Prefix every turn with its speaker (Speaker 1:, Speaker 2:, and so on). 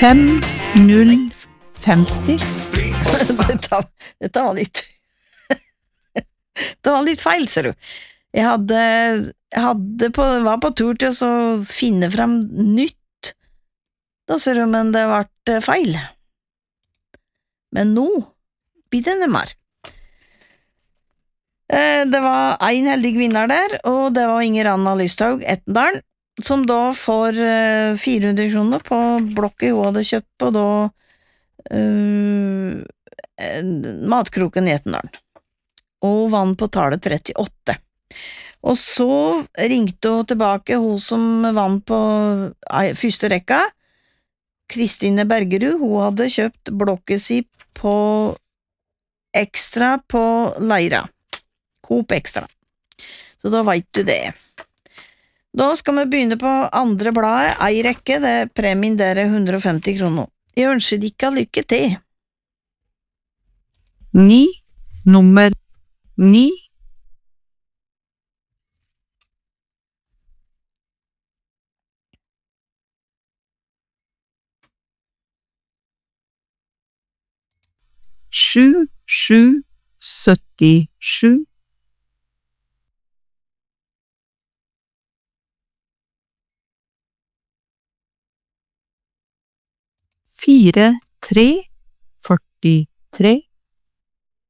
Speaker 1: 50.
Speaker 2: Dette var litt Det var litt feil, ser du. Jeg var på tur til å finne frem nytt, da ser du, men det ble feil. Men nå blir det nummer. Det var en heldig vinner der, og det var Inger Anna Lysthaug Ettendalen, som da får 400 kroner på blokket hun hadde kjøpt på da Matkroken i Ettendalen. Og vann på tallet 38. Og så ringte hun tilbake, hun som vann på første rekka, Kristine Bergerud. Hun hadde kjøpt blokket si på Ekstra på Leira. Coop Ekstra. Så da vet du det. Da skal vi begynne på andre bladet, ei rekke, det premien der 150 kroner. Jeg ønsker dere lykke til.
Speaker 1: 9, nummer 9. Sju, 77. 4, 3, 43.